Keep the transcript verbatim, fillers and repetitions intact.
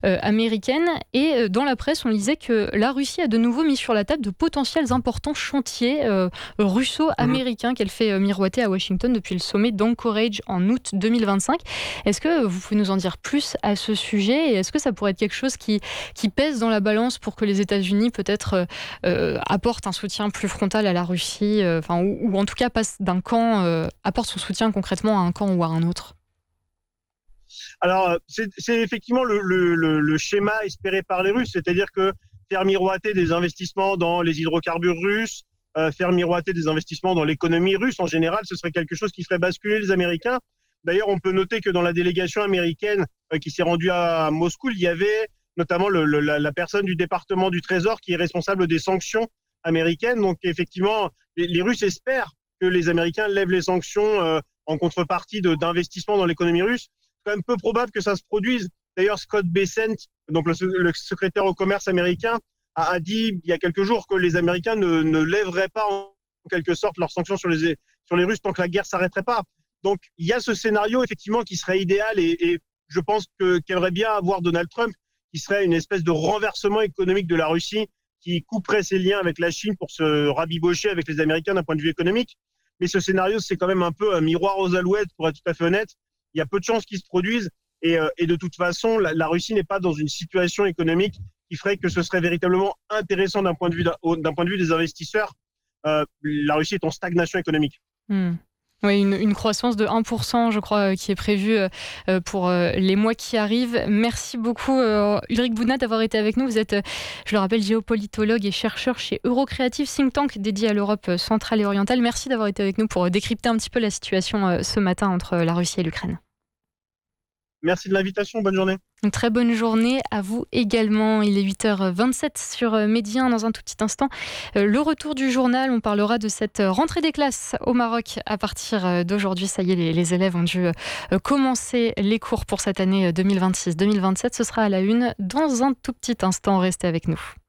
euh, américaine. Et euh, dans la presse, on lisait que la Russie a de nouveau mis sur la table de potentiels importants chantiers euh, Mhm. russo-américains qu'elle fait euh, miroiter à Washington depuis le sommet d'Anchorage en août deux mille vingt-cinq. Est-ce que vous pouvez nous en dire plus à ce sujet et est-ce que ça pourrait être quelque chose qui, qui pèse dans la balance pour que les États-Unis peut-être euh, euh, apportent un soutien plus frontal à la Russie, euh, enfin, ou, ou en tout cas passe d'un camp, euh, apporte son soutien concrètement à un camp ou à un autre? Alors, euh, c'est c'est effectivement le, le, le, le schéma espéré par les Russes, c'est-à-dire que faire miroiter des investissements dans les hydrocarbures russes, euh, faire miroiter des investissements dans l'économie russe en général, ce serait quelque chose qui ferait basculer les Américains. D'ailleurs, on peut noter que dans la délégation américaine euh, qui s'est rendue à Moscou, il y avait notamment le, le, la, la personne du département du Trésor qui est responsable des sanctions américaines. Donc, effectivement, les, les Russes espèrent que les Américains lèvent les sanctions euh, en contrepartie de- d'investissements dans l'économie russe. C'est quand même peu probable que ça se produise. D'ailleurs, Scott Bessent, donc le, le secrétaire au commerce américain, a, a dit il y a quelques jours que les Américains ne, ne lèveraient pas en quelque sorte leurs sanctions sur les, sur les Russes tant que la guerre s'arrêterait pas. Donc, il y a ce scénario effectivement qui serait idéal et, et je pense que qu'aimerait bien avoir Donald Trump, qui serait une espèce de renversement économique de la Russie, qui couperait ses liens avec la Chine pour se rabibocher avec les Américains d'un point de vue économique. Mais ce scénario, c'est quand même un peu un miroir aux alouettes, pour être tout à fait honnête. Il y a peu de chances qu'il se produise. Et, euh, et de toute façon, la, la Russie n'est pas dans une situation économique qui ferait que ce serait véritablement intéressant d'un point de vue, d'un point de vue des investisseurs. Euh, la Russie est en stagnation économique. Hmm. Oui, une, une croissance de un pour cent, je crois, euh, qui est prévue euh, pour euh, les mois qui arrivent. Merci beaucoup, euh, Ulrich Boudnat, d'avoir été avec nous. Vous êtes, euh, je le rappelle, géopolitologue et chercheur chez Eurocreative, think tank dédié à l'Europe centrale et orientale. Merci d'avoir été avec nous pour euh, décrypter un petit peu la situation euh, ce matin entre la Russie et l'Ukraine. Merci de l'invitation. Bonne journée. Une très bonne journée à vous également. Il est huit heures vingt-sept sur Médien. Dans un tout petit instant, euh, le retour du journal. On parlera de cette rentrée des classes au Maroc à partir d'aujourd'hui. Ça y est, les, les élèves ont dû euh, commencer les cours pour cette année deux mille vingt-six deux mille vingt-sept. Ce sera à la une dans un tout petit instant. Restez avec nous.